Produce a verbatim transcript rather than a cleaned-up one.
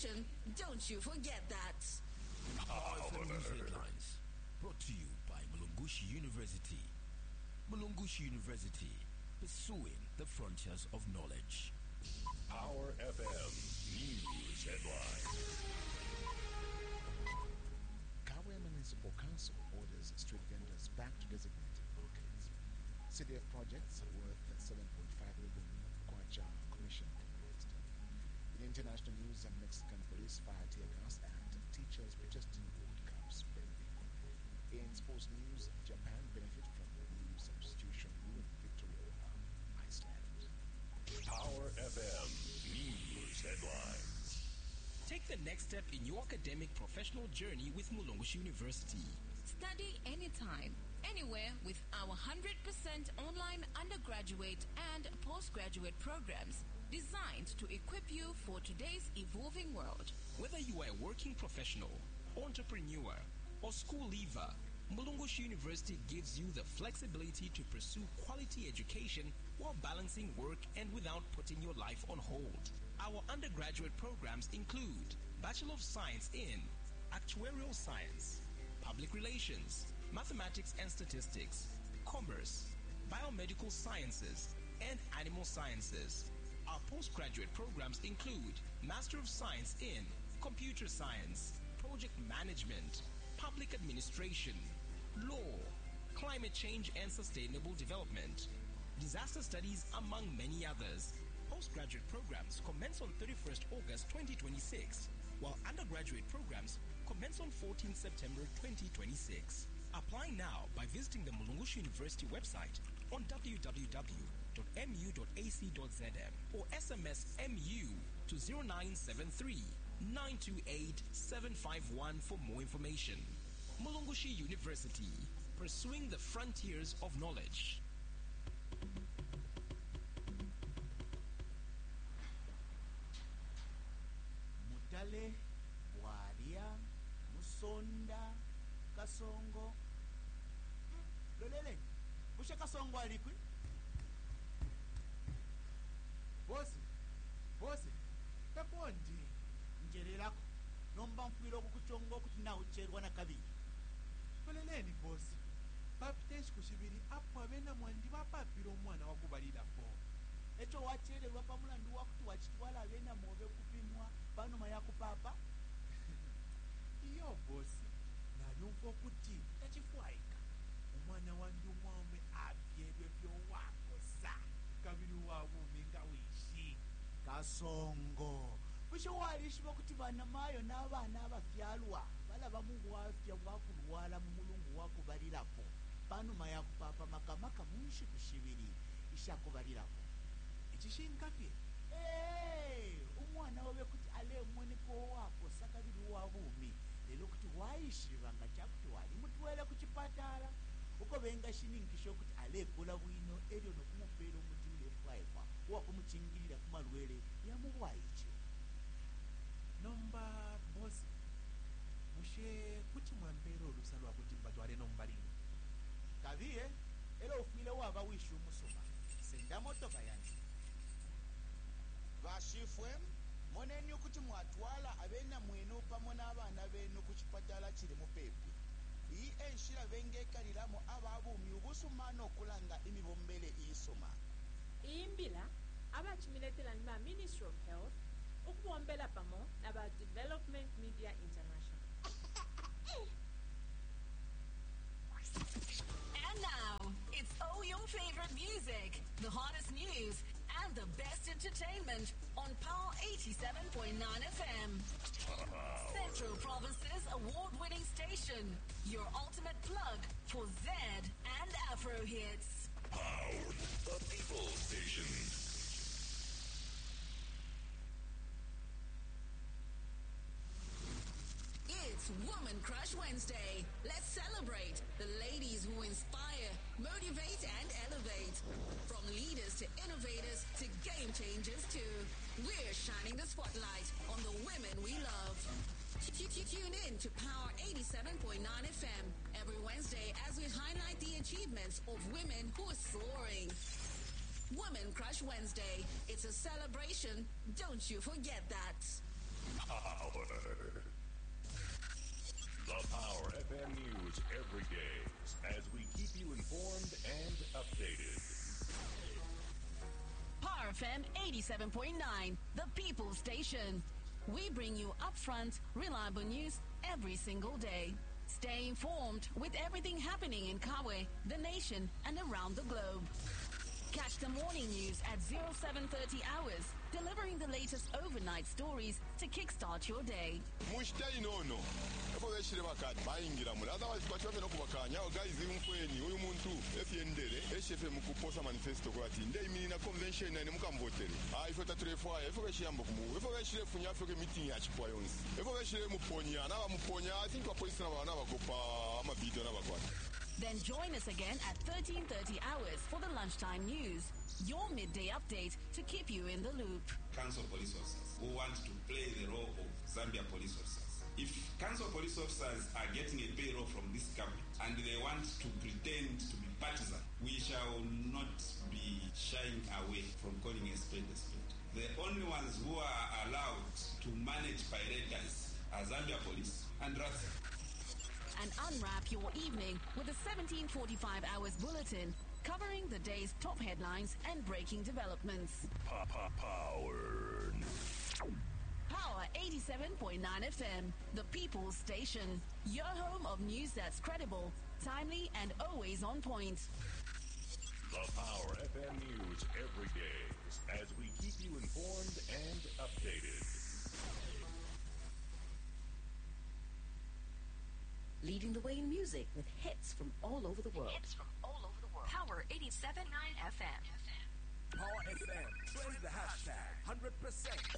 celebration. Don't you forget that. Power News Headlines, brought to you by Mulungushi University. Mulungushi University, pursuing the frontiers of knowledge. Power F M News Headlines. Kawe Municipal Council orders street vendors back to designated markets. C D F projects worth seven point five billion kwacha commissioned in Kingston. In international news, Mexican police fire tear gas at teachers protesting World Cup spending. In sports news, Japan benefit from the new substitution rule in victory over Iceland. Power F M News Headlines. Take the next step in your academic professional journey with Mulungushi University. Study anytime, anywhere with our one hundred percent online undergraduate and postgraduate programs designed to equip you for today's evolving world. Whether you are a working professional, entrepreneur, or school leaver, Mulungushi University gives you the flexibility to pursue quality education while balancing work and without putting your life on hold. Our undergraduate programs include Bachelor of Science in Actuarial Science, Public Relations, Mathematics and Statistics, Commerce, Biomedical Sciences, and Animal Sciences. Our postgraduate programs include Master of Science in Computer Science, Project Management, Public Administration, Law, Climate Change and Sustainable Development, Disaster Studies, among many others. Postgraduate programs commence on thirty-first August twenty twenty-six, while undergraduate programs commence on fourteenth September twenty twenty-six. Apply now by visiting the Mulungushi University website on w w w dot m u dot a c dot z m or S M S M U to zero nine seven three, nine two eight, seven five one for more information. Mulungushi University, pursuing the frontiers of knowledge. Mutale, Bwaria, Musonda, Kasongo. Lolele, Busha Kasongo alikwi? Bosi, bosi, pepondi, njerelako, nomba mkwilo kukuchongo kutina ucherwa na kabili. Loleleni bosi, papiteshi kushibiri apu abena mwandi wapapiro mwana wakubalila po. Echo wachere wapa mulandu wakutu wachitwala abena move kupimwa, pano mayaku papa. Iyo bosi, na yunfo kuti, tachifuaika. Umwana wandu mwame abyedwe vyo wako sa. Kabili wawu minga wishi. Kasongo. Kusho walishiwa kuti vana mayo na vana abafyalwa. Bala bamungu wafya wakulwala mulungu wakubalilapo. Pano mayaku papa makamaka munshi kushibiri. Ishakubalilapo. Ichishinkafye? Hey, umwana wawe kuti ale mweneko wako sakabili wabumi. Lelo kuti waishiranga chakuti wali mutwele kuchipatala. Uko benga shininkisho kuti ale kola bwino elyo nokumupelo mutule fwaifa. Wakumuchingirira kumalwele ya mubwaicho. Nomba bosi. Mushe kuti mwambero lusalo akuti mbatwale nombalini. Kaviye, elo ufile waba wishu musoma. Senda motoka yani. Vashifwe, moneni kuti mwatwala abena mwenu pamona abana benu kuchipatala chiri mupepe. Iyi enshira vengekaliramo ababumi ubusumano kulanga imibombele isoma. Imbila abachimiletela nima Ministry of Health ukubombela pamo naba Development Media International. And now, it's all your favorite music, the hottest news, and the best entertainment on Power eighty-seven point nine F M. Central Province's award-winning station, your ultimate plug for Z and Afro hits. Power, the people station. It's Woman Crush Wednesday. Let's celebrate the ladies who inspire, motivate, and elevate. From leaders to innovators to game changers too. We're shining the spotlight on the women we love. Tune in to Power eighty-seven point nine F M every Wednesday as we highlight the achievements of women who are soaring. Woman Crush Wednesday. It's a celebration. Don't you forget that. Power. The Power F M News every day as we keep you informed and updated. Power F M eighty-seven point nine, the People's Station. We bring you upfront, reliable news every single day. Stay informed with everything happening in Kawe, the nation, and around the globe. Catch the morning news at oh seven thirty hours, delivering the latest overnight stories to kickstart your day. Mushtai no no. Efo beshire bakati bayingira muri otherwise kwati bafena kubakanya guys imfweni uyu muntu efyendere eshefe mukuposa manifesto kwati ndey mina convention na mukambotere ah ifo tatrefo efo beshiyambo kumu efo beshire funya afike meeting ya chipwa yonse efo beshire muponya na bamuponya I think wa police na bana bakopa ama video na bakwati. Then join us again at thirteen thirty hours for the lunchtime news, your midday update to keep you in the loop. Council police officers who want to play the role of Zambia police officers. If council police officers are getting a payroll from this government and they want to pretend to be partisan, we shall not be shying away from calling a spade a spade. The only ones who are allowed to manage pirates are Zambia police and R A S. And unwrap your evening with the seventeen forty-five hours bulletin covering the day's top headlines and breaking developments. Power. Power eighty-seven point nine F M, the People's Station. Your home of news that's credible, timely, and always on point. The Power F M News every day as we keep you informed and updated. Leading the way in music with hits from all over the world. Hits from all over the world. Power eighty-seven point nine F M. Power F M. Trend the hashtag one hundred percent.